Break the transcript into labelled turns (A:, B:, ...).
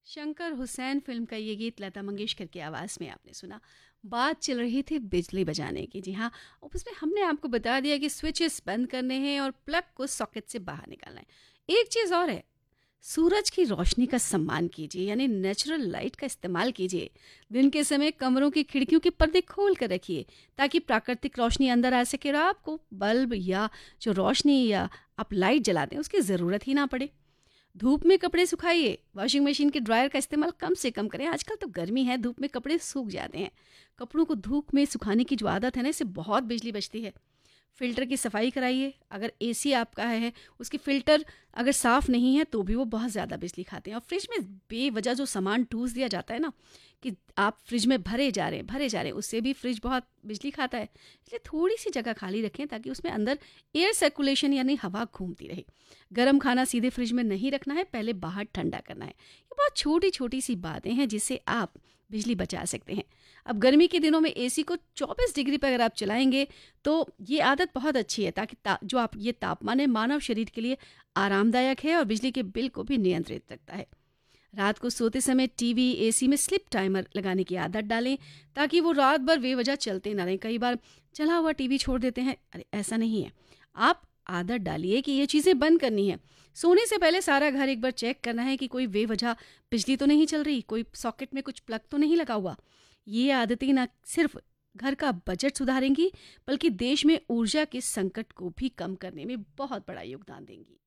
A: Shankar Hussain film का ये गीत लता मंगेशकर की आवाज़ में आपने सुना। बात चल रही थी बिजली बचाने की। जी हाँ, उसमें हमने आपको बता दिया कि स्विचेस बंद करने हैं और प्लग को सॉकेट से बाहर निकालना है। एक चीज़ और है, सूरज की रोशनी का सम्मान कीजिए, यानी नेचुरल लाइट का इस्तेमाल कीजिए। दिन के समय कमरों की खिड़कियों के पर्दे खोल कर रखिए ताकि प्राकृतिक रोशनी अंदर आ सके और आपको बल्ब या जो रोशनी या आप लाइट जलाते हैं उसकी ज़रूरत ही ना पड़े। धूप में कपड़े सुखाइए, वॉशिंग मशीन के ड्रायर का इस्तेमाल कम से कम करें। आजकल तो गर्मी है, धूप में कपड़े सूख जाते हैं। कपड़ों को धूप में सुखाने की जो आदत है ना, इससे बहुत बिजली बचती है। फ़िल्टर की सफाई कराइए। अगर एसी आपका है, उसकी फ़िल्टर अगर साफ़ नहीं है तो भी वो बहुत ज़्यादा बिजली खाते हैं। और फ्रिज में बेवजह जो सामान ठूस दिया जाता है ना, कि आप फ्रिज में भरे जा रहे हैं, उससे भी फ्रिज बहुत बिजली खाता है। इसलिए थोड़ी सी जगह खाली रखें ताकि उसमें अंदर एयर सर्कुलेशन यानी हवा घूमती रहे। गर्म खाना सीधे फ्रिज में नहीं रखना है, पहले बाहर ठंडा करना है। ये बहुत छोटी छोटी सी बातें हैं जिससे आप बिजली बचा सकते हैं। अब गर्मी के दिनों में एसी को 24 डिग्री पर अगर आप चलाएंगे तो ये आदत बहुत अच्छी है, ताकि जो आप ये तापमान है मानव शरीर के लिए आरामदायक है और बिजली के बिल को भी नियंत्रित रखता है। रात को सोते समय टीवी एसी में स्लिप टाइमर लगाने की आदत डालें ताकि वो रात भर बेवजह चलते ना रहें। कई बार चला हुआ टीवी छोड़ देते हैं, अरे ऐसा नहीं है। आप आदत डालिए कि ये चीज़ें बंद करनी है। सोने से पहले सारा घर एक बार चेक करना है कि कोई बेवजह बिजली तो नहीं चल रही, कोई सॉकेट में कुछ प्लग तो नहीं लगा हुआ। ये आदतें ना सिर्फ घर का बजट सुधारेंगी बल्कि देश में ऊर्जा के संकट को भी कम करने में बहुत बड़ा योगदान देंगी।